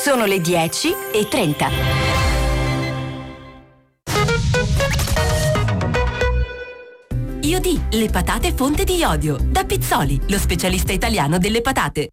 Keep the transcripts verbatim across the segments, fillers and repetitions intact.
Sono le dieci e trenta. Iodi, le patate fonte di iodio. Da Pizzoli, lo specialista italiano delle patate.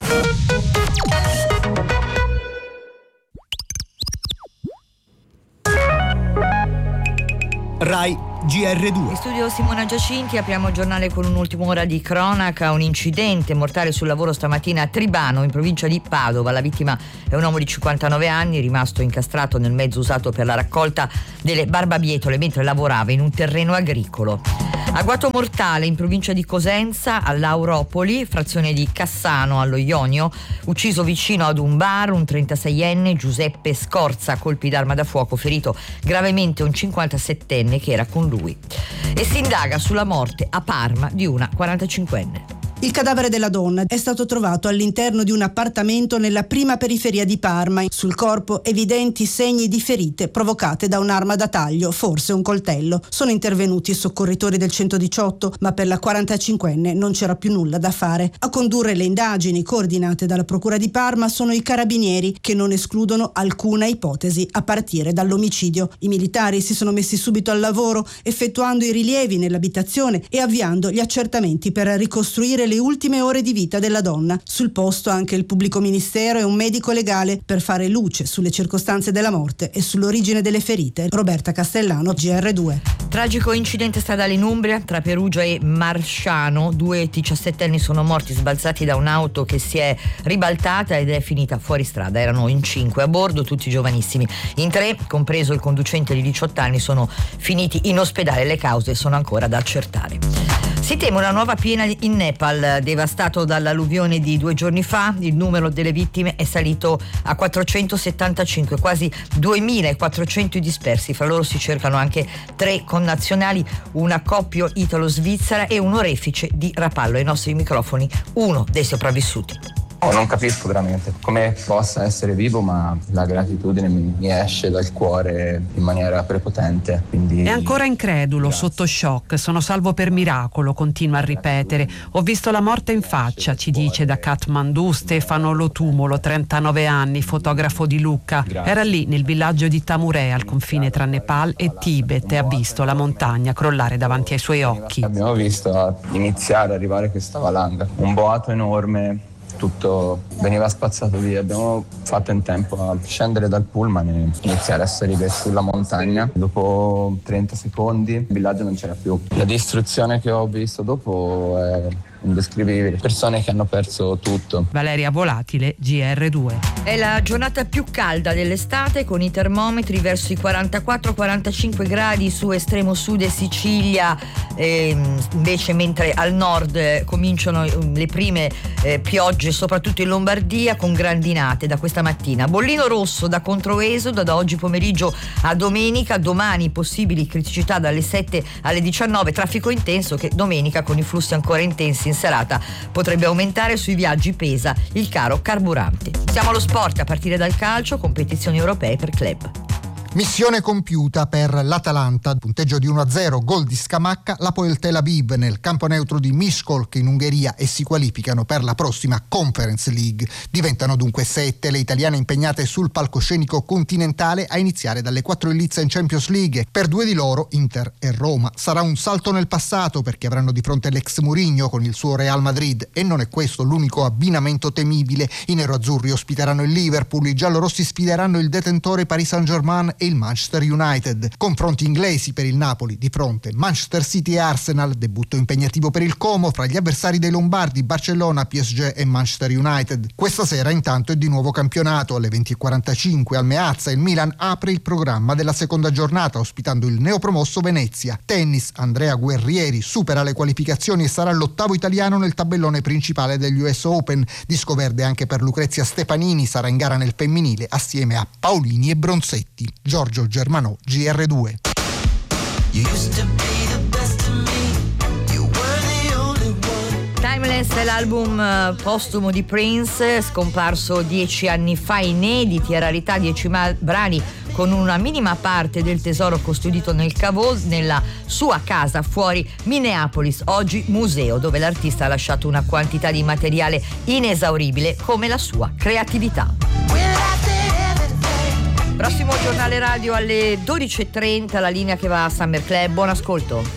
Rai G R due. In studio Simona Giacinti, apriamo il giornale con un'ultima ora di cronaca. Un incidente mortale sul lavoro stamattina a Tribano, in provincia di Padova. La vittima è un uomo di cinquantanove anni, rimasto incastrato nel mezzo usato per la raccolta delle barbabietole mentre lavorava in un terreno agricolo. Agguato mortale in provincia di Cosenza, all'Auropoli, frazione di Cassano, allo Ionio. Ucciso vicino ad un bar un trentaseienne, Giuseppe Scorza, colpi d'arma da fuoco, ferito gravemente un cinquantasettenne che era con lui. E si indaga sulla morte a Parma di una quarantacinquenne. Il cadavere della donna è stato trovato all'interno di un appartamento nella prima periferia di Parma. Sul corpo evidenti segni di ferite provocate da un'arma da taglio, forse un coltello. Sono intervenuti i soccorritori del centodiciotto, ma per la quarantacinquenne non c'era più nulla da fare. A condurre le indagini coordinate dalla Procura di Parma sono i carabinieri, che non escludono alcuna ipotesi a partire dall'omicidio. I militari si sono messi subito al lavoro, effettuando i rilievi nell'abitazione e avviando gli accertamenti per ricostruire le ultime ore di vita della donna. Sul posto anche il pubblico ministero e un medico legale per fare luce sulle circostanze della morte e sull'origine delle ferite. Roberta Castellano, G R due. Tragico incidente stradale in Umbria tra Perugia e Marsciano. Due diciassettenni sono morti sbalzati da un'auto che si è ribaltata ed è finita fuori strada. Erano in cinque a bordo, tutti giovanissimi. In tre, compreso il conducente di diciotto anni, sono finiti in ospedale. Le cause sono ancora da accertare. Si teme una nuova piena in Nepal, devastato dall'alluvione di due giorni fa. Il numero delle vittime è salito a quattrocentosettantacinque, quasi duemilaquattrocento i dispersi. Fra loro si cercano anche tre connazionali, una coppia italo-svizzera e un orefice di Rapallo. Ai nostri microfoni uno dei sopravvissuti. Oh, non capisco veramente come possa essere vivo, ma la gratitudine mi, mi esce dal cuore in maniera prepotente. Quindi... È ancora incredulo, Grazie. Sotto shock. Sono salvo per miracolo, continua a ripetere. Ho visto la morte in faccia, ci dice da Kathmandu Stefano Lotumulo, trentanove anni, fotografo di Lucca. Era lì nel villaggio di Tamure, al confine tra Nepal e Tibet, e ha visto la montagna crollare davanti ai suoi occhi. Abbiamo visto iniziare, arrivare questa valanga, un boato enorme. Tutto veniva spazzato via. Abbiamo fatto in tempo a scendere dal pullman e iniziare a salire sulla montagna. Dopo trenta secondi il villaggio non c'era più. La distruzione che ho visto dopo è indescrivibile. Persone che hanno perso tutto. Valeria Volatile, G R due. È la giornata più calda dell'estate, con i termometri verso i quarantaquattro quarantacinque gradi su estremo sud e Sicilia, eh, invece mentre al nord eh, cominciano le prime eh, piogge soprattutto in Lombardia, con grandinate da questa mattina. Bollino rosso da controesodo da oggi pomeriggio a domenica. Domani possibili criticità dalle sette alle diciannove, traffico intenso che domenica con i flussi ancora intensi in serata potrebbe aumentare. Sui viaggi pesa il caro carburanti. Siamo allo sport a partire dal calcio, competizioni europee per club. Missione compiuta per l'Atalanta, punteggio di uno a zero, gol di Scamacca, l'Hapoel Tel Aviv nel campo neutro di Miskolc in Ungheria e si qualificano per la prossima Conference League. Diventano dunque sette le italiane impegnate sul palcoscenico continentale, a iniziare dalle quattro in lizza in Champions League. Per due di loro, Inter e Roma, sarà un salto nel passato, perché avranno di fronte l'ex Mourinho con il suo Real Madrid, e non è questo l'unico abbinamento temibile. I neroazzurri ospiteranno il Liverpool, i giallorossi sfideranno il detentore Paris Saint-Germain e il Manchester United. Confronti inglesi per il Napoli, di fronte Manchester City e Arsenal, debutto impegnativo per il Como fra gli avversari dei Lombardi, Barcellona, P S G e Manchester United. Questa sera intanto è di nuovo campionato. Alle venti e quarantacinque al Meazza il Milan apre il programma della seconda giornata ospitando il neopromosso Venezia. Tennis, Andrea Guerrieri supera le qualificazioni e sarà l'ottavo italiano nel tabellone principale degli U S Open. Disco verde anche per Lucrezia Stefanini, sarà in gara nel femminile assieme a Paolini e Bronzetti. Giorgio Germanò, G R due. Timeless è l'album postumo di Prince, scomparso dieci anni fa, inediti a rarità, dieci ma- brani con una minima parte del tesoro custodito nel cavo, nella sua casa fuori Minneapolis, oggi museo, dove l'artista ha lasciato una quantità di materiale inesauribile come la sua creatività. giornale radio alle dodici e trenta, la linea che va a Summer Club. Buon ascolto.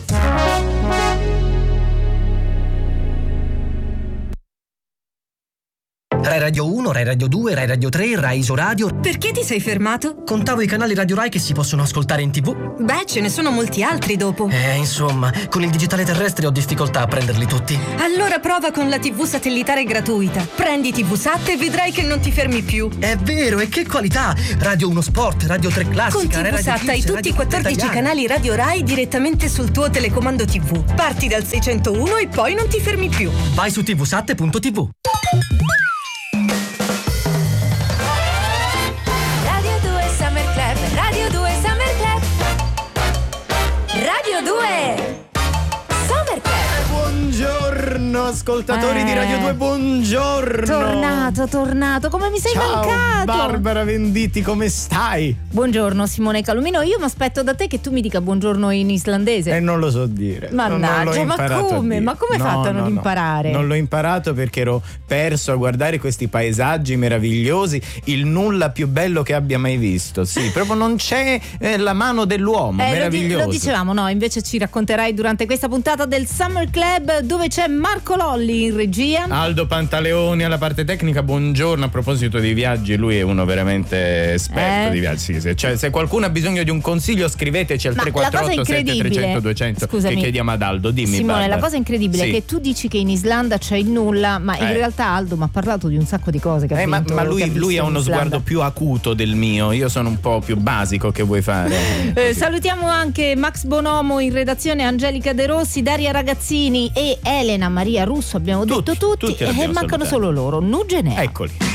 Rai Radio uno, Rai Radio due, Rai Radio tre, Rai Isoradio. Perché ti sei fermato? Contavo i canali Radio Rai che si possono ascoltare in tv. Beh, ce ne sono molti altri dopo. Eh, insomma, con il digitale terrestre ho difficoltà a prenderli tutti. Allora prova con la tivù satellitare gratuita. Prendi tivusat e vedrai che non ti fermi più. È vero, e che qualità! Radio uno Sport, Radio tre Classica, Con tivusat hai tutti i quattordici canali Radio Rai direttamente sul tuo telecomando tivù. Parti dal seicentouno e poi non ti fermi più. Vai su tivusat punto tv. Radio due Summer Club. Radio due Summer Club. Buongiorno ascoltatori eh. di Radio due, buongiorno. Tornato, tornato, come mi sei Ciao, mancato? Barbara Venditti, come stai? Buongiorno Simone Calumino, io mi aspetto da te che tu mi dica buongiorno in islandese. E non lo so dire. Mannaggia, ma come? Ma come hai no, fatto a non no, imparare? No. Non l'ho imparato perché ero perso a guardare questi paesaggi meravigliosi, il nulla più bello che abbia mai visto. Sì, proprio non c'è eh, la mano dell'uomo, eh, meraviglioso. Lo, di- lo dicevamo, no, invece ci racconterai durante questa puntata del Summer Club, dove c'è Marco Lolli in regia. Aldo Pantaleoni alla parte tecnica, buongiorno. A proposito di viaggi, lui è uno veramente esperto eh? di viaggi. Sì, se, cioè, se qualcuno ha bisogno di un consiglio, scriveteci al tre quattro otto sette trecento duecento che chiediamo ad Aldo. Dimmi, Simone, Barbara. la cosa incredibile sì. è che tu dici che in Islanda c'è il nulla, ma in eh. realtà Aldo mi ha parlato di un sacco di cose che ha eh, ma, vinto, ma lui, che ha visto lui ha uno in Islanda. sguardo più acuto del mio. Io sono un po' più basico, che vuoi fare? Eh, salutiamo anche Max Bonomo in redazione, Angelica De Rossi, Daria Ragazzini e Elena Maria Russo. Abbiamo Tutti, detto tutti, tutti e abbiamo mancano salutato. solo loro. Nugenea. Eccoli.